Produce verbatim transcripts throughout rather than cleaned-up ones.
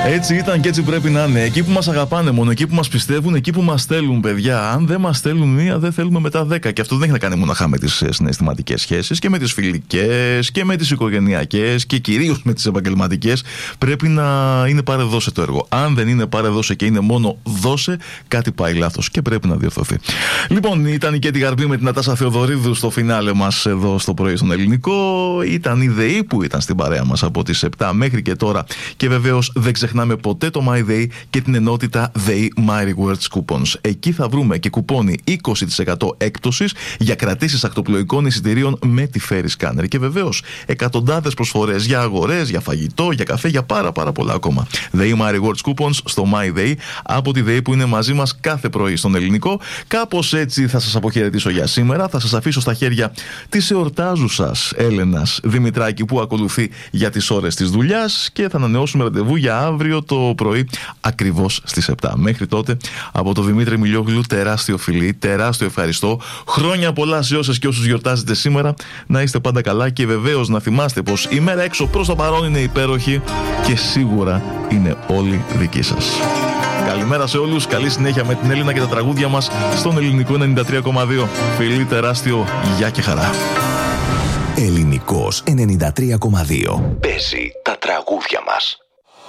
Έτσι ήταν και έτσι πρέπει να είναι. Εκεί που μας αγαπάνε μόνο, εκεί που μας πιστεύουν, εκεί που μας στέλνουν, παιδιά. Αν δεν μας στέλνουν μία, δεν θέλουμε μετά δέκα. Και αυτό δεν έχει να κάνει μοναχά με τις συναισθηματικές σχέσεις, και με τις φιλικές και με τις οικογενειακές και κυρίως με τις επαγγελματικές. Πρέπει να είναι πάρε δώσε το έργο. Αν δεν είναι πάρε δώσε και είναι μόνο δώσε, κάτι πάει λάθος και πρέπει να διορθωθεί. Λοιπόν, ήταν η Κέτη Γαρμπή με την Νατάσα Θεοδωρίδου στο φινάλε μας εδώ στο πρωί στον Ελληνικό. Ήταν η ΔΕΗ που ήταν στην παρέα μας από τις επτά μέχρι και τώρα. Και βεβαίως δεν ξεχνάμε ποτέ το MyDay και την ενότητα ΔΕΗ My Rewards Coupons. Εκεί θα βρούμε και κουπόνι είκοσι τοις εκατό έκπτωσης για κρατήσεις ακτοπλοϊκών εισιτηρίων με τη Ferry Scanner. Και βεβαίως εκατοντάδες προσφορές για αγορές, για φαγητό, για καφέ, για πάρα πάρα πολλά ακόμα. ΔΕΗ My Rewards Coupons στο MyDay από τη ΔΕΗ που είναι μαζί μας κάθε πρωί στον Ελληνικό. Κάπως έτσι θα σας αποχαιρετήσω για σήμερα. Θα σας αφήσω στα χέρια της εορτάζουσας Έλενας Δημητράκη που ακολουθεί για τις ώρες της δουλειάς και θα ανανεώσουμε ραντεβού για αύριο το πρωί ακριβώς στις επτά. Μέχρι τότε από το Δημήτρη Μιλιόγλου τεράστιο φιλί, τεράστιο ευχαριστώ. Χρόνια πολλά σε όσες και όσους γιορτάζετε σήμερα. Να είστε πάντα καλά και βεβαίως να θυμάστε πως η μέρα έξω προς το παρόν είναι υπέροχη και σίγουρα είναι όλη δική σας. Καλημέρα σε όλους, καλή συνέχεια με την Έλληνα και τα τραγούδια μας στον Ελληνικό ενενήντα τρία κόμμα δύο. Φιλί τεράστιο, γεια και χαρά. Ελληνικός ενενήντα τρία κόμμα δύο. Παίζει τα τραγούδια μας.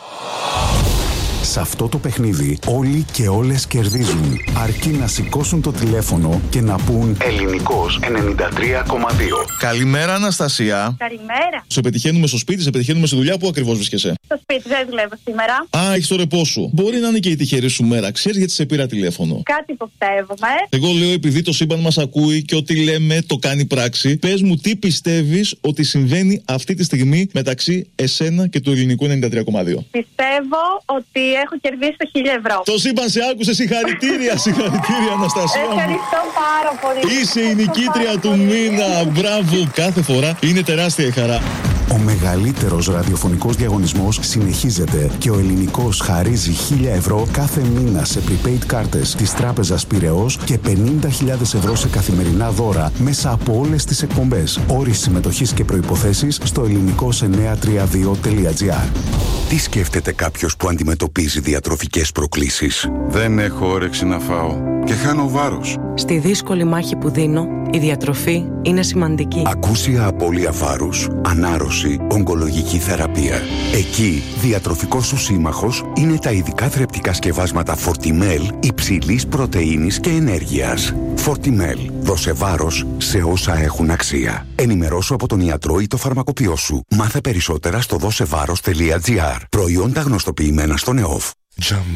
Σε αυτό το παιχνίδι όλοι και όλες κερδίζουν, αρκεί να σηκώσουν το τηλέφωνο και να πούν Ελληνικός ενενήντα τρία κόμμα δύο. Καλημέρα Αναστασία. Καλημέρα. Σε πετυχαίνουμε στο σπίτι, σε πετυχαίνουμε στη δουλειά, πού ακριβώς βρίσκεσαι? Στο σπίτι, δεν δουλεύω σήμερα. Α, έχεις το ρεπό σου. Μπορεί να είναι και η τυχερή σου μέρα. Ξέρεις γιατί σε πήρα τηλέφωνο? Κάτι υποψεύομαι. Εγώ λέω επειδή το σύμπαν μας ακούει και ό,τι λέμε το κάνει πράξη. Πες μου τι πιστεύεις ότι συμβαίνει αυτή τη στιγμή μεταξύ εσένα και του Ελληνικού ενενήντα τρία κόμμα δύο. Πιστεύω ότι έχω κερδίσει το χίλια ευρώ. Το σύμπαν σε άκουσε, συγχαρητήρια, συγχαρητήρια Αναστασία. Ευχαριστώ πάρα πολύ. Είσαι η νικήτρια του μήνα. Μπράβο, κάθε φορά είναι τεράστια η χαρά. Ο μεγαλύτερος ραδιοφωνικός διαγωνισμός συνεχίζεται και ο Ελληνικός χαρίζει χίλια ευρώ κάθε μήνα σε prepaid κάρτες της Τράπεζας Πειραιώς και πενήντα χιλιάδες ευρώ σε καθημερινά δώρα μέσα από όλες τις εκπομπές. Όροι συμμετοχής και προϋποθέσεις στο ελληνικός εννιακόσια τριάντα δύο τελεία τζι άρ. Τι σκέφτεται κάποιος που αντιμετωπίζει διατροφικές προκλήσεις? Δεν έχω όρεξη να φάω και χάνω βάρος. Στη δύσκολη μάχη που δίνω, η διατροφή είναι σημαντική. Ακούσια απώλεια βάρους, ανάρρωση, ογκολογική θεραπεία. Εκεί, διατροφικός σου σύμμαχος είναι τα ειδικά θρεπτικά σκευάσματα Fortimel υψηλής πρωτεΐνης και ενέργειας. Fortimel. Δώσε βάρος σε όσα έχουν αξία. Ενημερώσου από τον ιατρό ή το φαρμακοποιό σου. Μάθε περισσότερα στο δώσεβάρος τελεία τζι άρ. Προϊόντα γνωστοποιημένα στον ΕΟΦ.